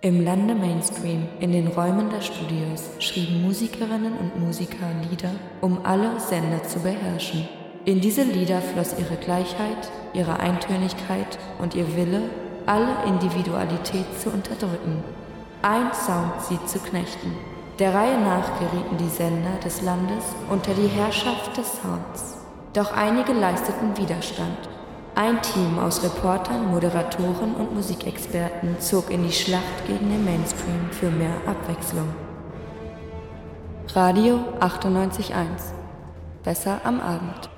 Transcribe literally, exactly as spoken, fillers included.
Im Lande Mainstream, in den Räumen der Studios, schrieben Musikerinnen und Musiker Lieder, um alle Sender zu beherrschen. In diese Lieder floss ihre Gleichheit, ihre Eintönigkeit und ihr Wille, alle Individualität zu unterdrücken. Ein Sound sie zu knechten. Der Reihe nach gerieten die Sender des Landes unter die Herrschaft des Sounds. Doch einige leisteten Widerstand. Ein Team aus Reportern, Moderatoren und Musikexperten zog in die Schlacht gegen den Mainstream für mehr Abwechslung. Radio achtundneunzig Komma eins. Besser am Abend.